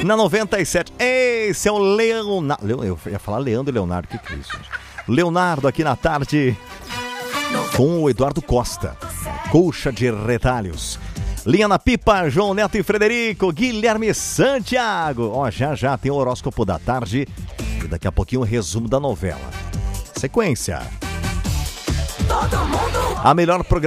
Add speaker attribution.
Speaker 1: na 97. Esse é o Leonardo. Eu ia falar Leandro e Leonardo, que é isso, gente? Leonardo aqui na tarde com o Eduardo Costa. Colcha de retalhos. Linha na pipa, João Neto e Frederico, Guilherme Santiago. Ó, já tem o horóscopo da tarde e daqui a pouquinho o resumo da novela. Sequência. A melhor programação